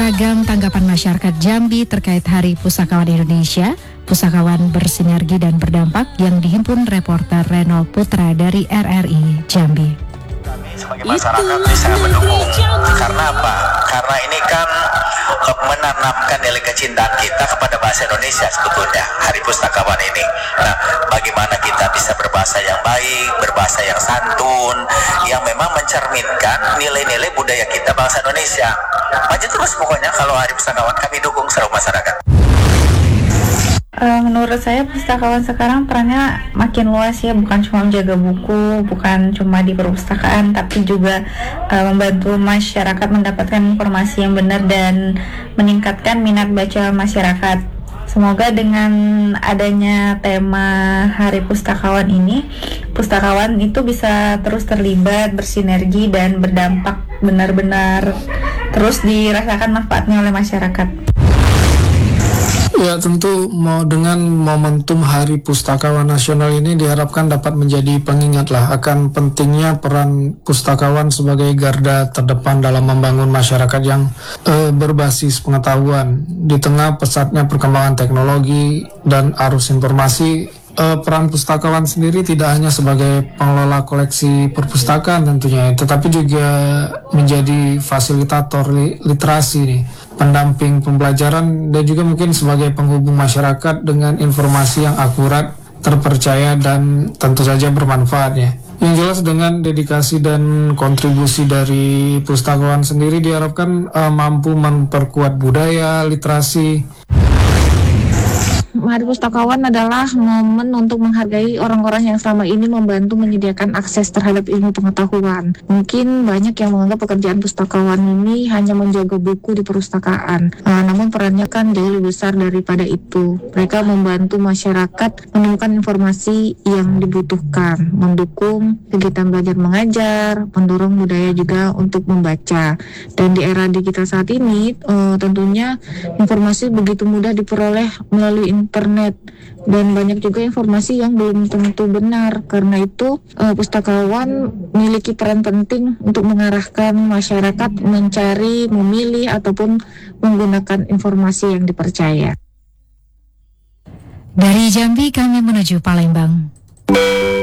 Beragam tanggapan masyarakat Jambi terkait Hari Pustakawan Indonesia. Pustakawan bersinergi dan berdampak yang dihimpun reporter Reno Putra dari RRI Jambi. Kami sebagai masyarakat bisa mendukung. Karena apa? Karena ini kan menanamkan nilai kecintaan kita kepada bahasa Indonesia sebetulnya, Hari Pustakawan ini. Nah, bagaimana kita bisa berbahasa yang baik, berbahasa yang santun, yang memang mencerminkan nilai-nilai budaya kita bangsa Indonesia. Maju terus pokoknya kalau Hari Pustakawan kami dukung seluruh masyarakat. Menurut saya pustakawan sekarang perannya makin luas ya, bukan cuma menjaga buku, bukan cuma di perpustakaan, tapi juga membantu masyarakat mendapatkan informasi yang benar dan meningkatkan minat baca masyarakat. Semoga dengan adanya tema Hari Pustakawan ini, pustakawan itu bisa terus terlibat, bersinergi dan berdampak benar-benar terus dirasakan manfaatnya oleh masyarakat. Ya, tentu dengan momentum Hari Pustakawan Nasional ini diharapkan dapat menjadi pengingat akan pentingnya peran pustakawan sebagai garda terdepan dalam membangun masyarakat yang berbasis pengetahuan. Di tengah pesatnya perkembangan teknologi dan arus informasi, peran pustakawan sendiri tidak hanya sebagai pengelola koleksi perpustakaan tentunya, tetapi juga menjadi fasilitator literasi nih, pendamping pembelajaran, dan juga mungkin sebagai penghubung masyarakat dengan informasi yang akurat, terpercaya, dan tentu saja bermanfaat ya. Yang jelas dengan dedikasi dan kontribusi dari pustakawan sendiri diharapkan mampu memperkuat budaya, literasi. Hari Pustakawan adalah momen untuk menghargai orang-orang yang selama ini membantu menyediakan akses terhadap ilmu pengetahuan. Mungkin banyak yang menganggap pekerjaan pustakawan ini hanya menjaga buku di perpustakaan. Namun perannya kan jauh lebih besar daripada itu. Mereka membantu masyarakat menemukan informasi yang dibutuhkan, mendukung kegiatan belajar mengajar, mendorong budaya juga untuk membaca. Dan di era digital saat ini, tentunya informasi begitu mudah diperoleh melalui internet, dan banyak juga informasi yang belum tentu benar. Karena itu pustakawan memiliki peran penting untuk mengarahkan masyarakat mencari, memilih, ataupun menggunakan informasi yang dipercaya. Dari Jambi kami menuju Palembang.